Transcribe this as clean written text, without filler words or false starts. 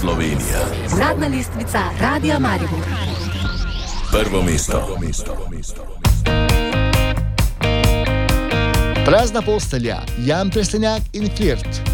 Slovenija. Uradna lestvica Radia Maribor. Prvo mesto. Prazna postelja, Jan Prestenjak in Flirt.